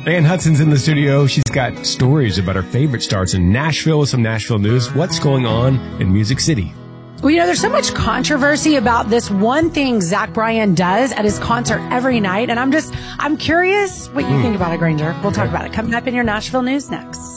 Ann Hudson's in the studio. She's got stories about her favorite stars in Nashville with some Nashville news. What's going on in Music City? Well, there's so much controversy about this one thing Zach Bryan does at his concert every night. And I'm curious what you think about it, Granger. We'll talk about it coming up in your Nashville news next.